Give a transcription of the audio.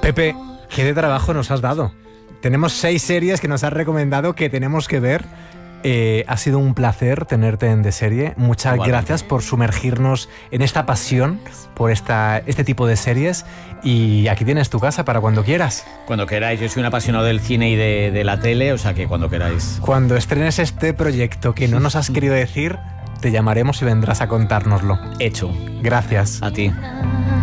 Pepe, ¿qué de trabajo nos has dado? Tenemos 6 series que nos has recomendado que tenemos que ver. Ha sido un placer tenerte en De Serie. Muchas gracias por sumergirnos en esta pasión por este tipo de series. Y aquí tienes tu casa para cuando quieras. Cuando queráis, yo soy un apasionado del cine y de la tele, o sea que cuando queráis. Cuando estrenes este proyecto que no nos has querido decir, te llamaremos y vendrás a contárnoslo. Hecho. Gracias. A ti.